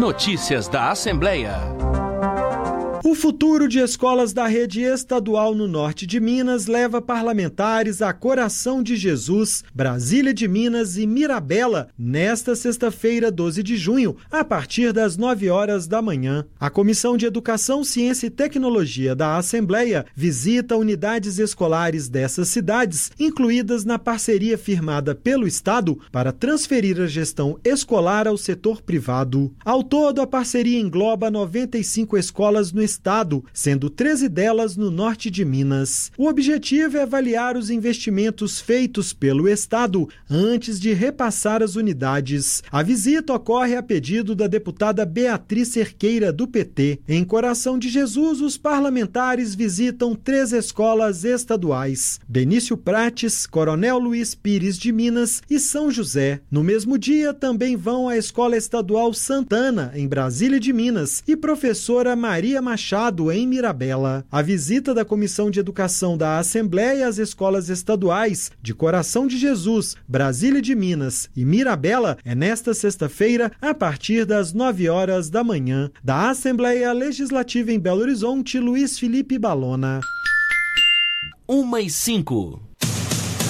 Notícias da Assembleia. O futuro de escolas da rede estadual no norte de Minas leva parlamentares a Coração de Jesus, Brasília de Minas e Mirabela nesta sexta-feira, 12 de junho, a partir das 9 horas da manhã. A Comissão de Educação, Ciência e Tecnologia da Assembleia visita unidades escolares dessas cidades, incluídas na parceria firmada pelo Estado para transferir a gestão escolar ao setor privado. Ao todo, a parceria engloba 95 escolas no Estado, sendo 13 delas no norte de Minas. O objetivo é avaliar os investimentos feitos pelo Estado antes de repassar as unidades. A visita ocorre a pedido da deputada Beatriz Cerqueira, do PT. Em Coração de Jesus, os parlamentares visitam 3 escolas estaduais: Benício Prates, Coronel Luiz Pires de Minas e São José. No mesmo dia, também vão à Escola Estadual Santana, em Brasília de Minas, e Professora Maria Machado, em Mirabela. A visita da Comissão de Educação da Assembleia às escolas estaduais de Coração de Jesus, Brasília de Minas e Mirabela é nesta sexta-feira, a partir das 9 horas da manhã. Da Assembleia Legislativa em Belo Horizonte, Luiz Felipe Balona. 1:05.